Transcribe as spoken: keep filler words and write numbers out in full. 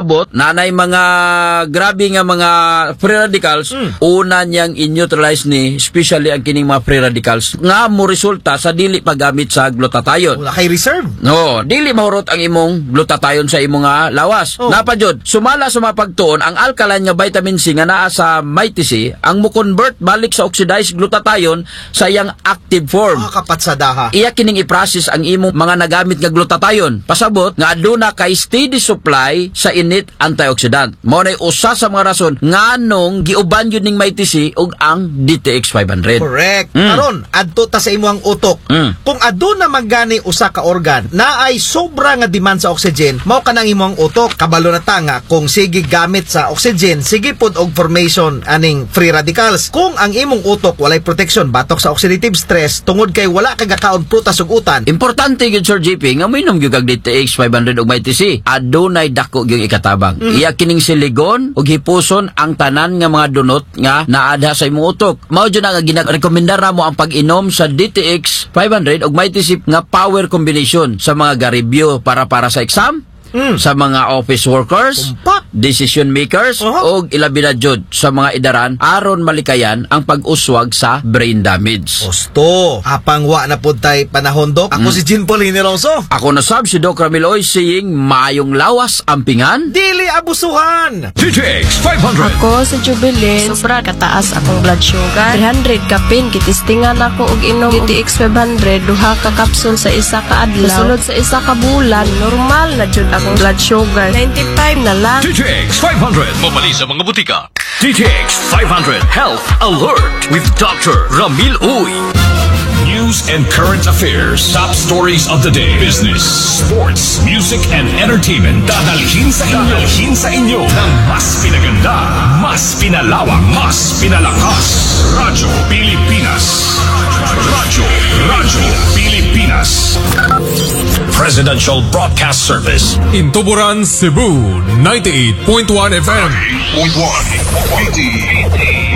pasabot nanay mga grabe nga mga free radicals, mm. una niyang in-neutralize ni especially ang kining mga free radicals nga mo resulta sa dili paggamit sa glutathione. Wala kay reserve. No, dili mahurot ang imong glutathione sa imong nga lawas. Oh. Napa jud, sumala sa mapagtuon ang alkaline nga vitamin C nga naa sa Mighty C ang mo convert balik sa oxidized glutathione sa iyang active form. Ah, kapatsadaha. Iya kining i-process ang imong mga nagamit nga glutathione. Pasabot nga aduna kay steady supply sa init antioxidant. Mao nay usa sa mga rason nganong giuban yun ning Mighty C og ang D T X five hundred. Correct. Mm. Aron adto ta sa imong utok. Mm. Kung aduna magani usa ka organ na ay sobra nga demand sa oxygen, mao kanang imong utok. Kabalo na ta nga kung sige gamit sa oxygen, sige pod og formation aning free radicals. Kung ang imong utok walay protection batok sa oxidative stress tungod kay wala kag kaon prutas ug utan. Importante gyud Sir J P nga minom gyud kag D T X five hundred ug Mighty C. Adunay dako gyud ikatabang. Mm. Iya kining siligon ug hipuson ang tanan nga mga dunot nga naadha sa imong utok. Mao jud nga ginarekomendar namo ang pag-inom sa D T X five hundred ug Mighty C nga power combination sa mga ga-review para para sa exam. Mm. Sa mga office workers, Umpak. decision makers, uh-huh. o ilabi na jud sa mga idaran aron malikayan ang pag-uswag sa brain damage. Osto, apang wa na pud tay panahon dok. Ako mm. si Jean Paul Hineroso. Ako na sab si Doc Ramiloy saying mayong lawas ampingan. Dili abusuhan. D T X five hundred. Ako sa Jubilin, sobra kataas akong blood sugar. three hundred kapin, kitistingan ako og inom D T X five hundred, duha ka kapsul sa isa ka adlaw. Sunod sa isa ka bulan, normal na jud akong blood sugar. ninety-five na lang. D T X five hundred. Mabali sa mga butika. D T X five hundred Health Alert with Doctor Ramil Uy. News and current affairs. Top stories of the day. Business, sports, music, and entertainment. Dadalhin sa inyo. Dadalhin sa inyo ng mas pinaganda, mas pinalawak, mas pinalakas. Radyo Pilipinas. Radyo, Radyo Pilipinas. Presidential Broadcast Service. In Tuburan, Cebu, ninety-eight point one F M. ninety-eight point one.